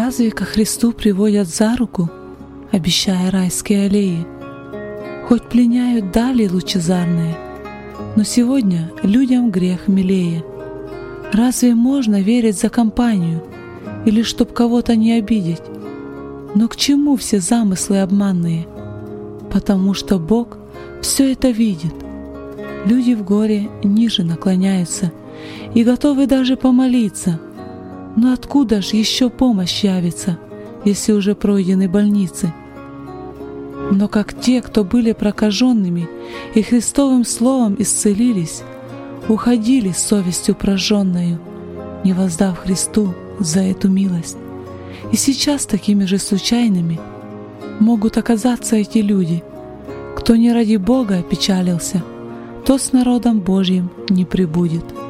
Разве ко Христу приводят за руку, обещая райские аллеи? Хоть пленяют дали лучезарные, но сегодня людям грех милее. Разве можно верить за компанию или чтоб кого-то не обидеть? Но к чему все замыслы обманные? Потому что Бог все это видит. Люди в горе ниже наклоняются и готовы даже помолиться. Но откуда ж еще помощь явится, если уже пройдены больницы? Но как те, кто были прокаженными и Христовым словом исцелились, уходили с совестью прожженною, не воздав Христу за эту милость. И сейчас такими же случайными могут оказаться эти люди. Кто не ради Бога опечалился, то с народом Божьим не пребудет.